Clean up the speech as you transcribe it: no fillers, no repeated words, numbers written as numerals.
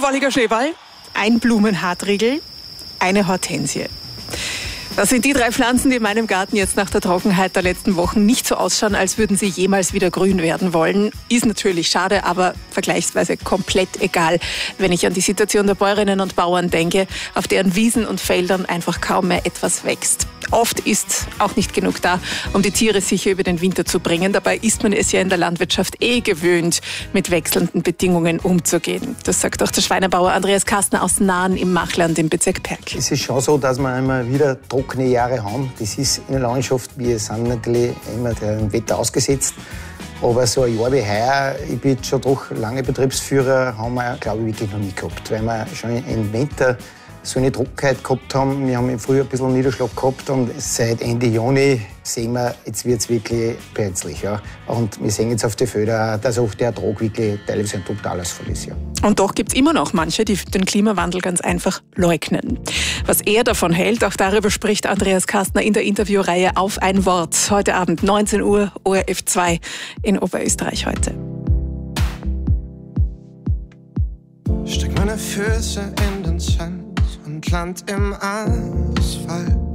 wolliger Schneeball, ein Blumenhartriegel, eine Hortensie. Das sind die 3 Pflanzen, die in meinem Garten jetzt nach der Trockenheit der letzten Wochen nicht so ausschauen, als würden sie jemals wieder grün werden wollen. Ist natürlich schade, aber vergleichsweise komplett egal, wenn ich an die Situation der Bäuerinnen und Bauern denke, auf deren Wiesen und Feldern einfach kaum mehr etwas wächst. Oft ist auch nicht genug da, um die Tiere sicher über den Winter zu bringen. Dabei ist man es ja in der Landwirtschaft gewöhnt, mit wechselnden Bedingungen umzugehen. Das sagt auch der Schweinebauer Andreas Kastner aus Nahen im Machland im Bezirk Perg. Es ist schon so, dass wir immer wieder trockene Jahre haben. Das ist in der Landschaft, wir sind natürlich immer dem Wetter ausgesetzt. Aber so ein Jahr wie heuer, ich bin jetzt schon doch lange Betriebsführer, haben wir, glaube ich, wirklich noch nie gehabt. Weil wir schon im Winter so eine Trockenheit gehabt haben. Wir haben im Frühjahr ein bisschen Niederschlag gehabt und seit Ende Juni sehen wir, jetzt wird es wirklich brenzlig. Ja. Und wir sehen jetzt auf die Felder, dass auch der Ertrag wirklich teilweise ein Totalausfall ist. Ja. Und doch gibt es immer noch manche, die den Klimawandel ganz einfach leugnen. Was er davon hält, auch darüber spricht Andreas Kastner in der Interviewreihe Auf ein Wort. Heute Abend 19 Uhr, ORF 2 in Oberösterreich heute. Steck meine Füße in den Sand und land im Asphalt.